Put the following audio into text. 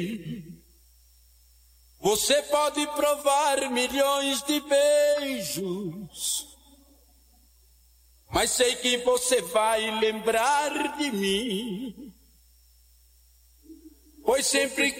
Você pode provar milhões de beijos, mas sei que você vai lembrar de mim, pois sempre